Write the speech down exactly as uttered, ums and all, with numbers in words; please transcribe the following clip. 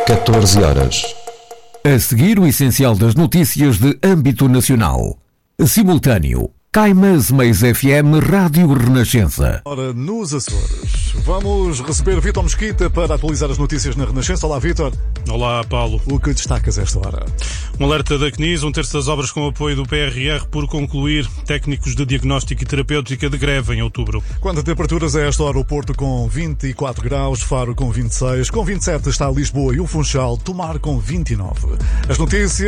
catorze horas. A seguir, o essencial das notícias de âmbito nacional. Simultâneo. Caimãs Meias F M, Rádio Renascença. Ora, nos Açores, vamos receber Vítor Mesquita para atualizar as notícias na Renascença. Olá, Vítor. Olá, Paulo. O que destacas esta hora? Um alerta da C N I S, um terço das obras com apoio do P R R por concluir. Técnicos de diagnóstico e terapêutica de greve em outubro. Quanto a temperaturas, a esta hora o Porto com vinte e quatro graus, Faro com vinte e seis, com vinte e sete está Lisboa e o Funchal, Tomar com vinte e nove. As notícias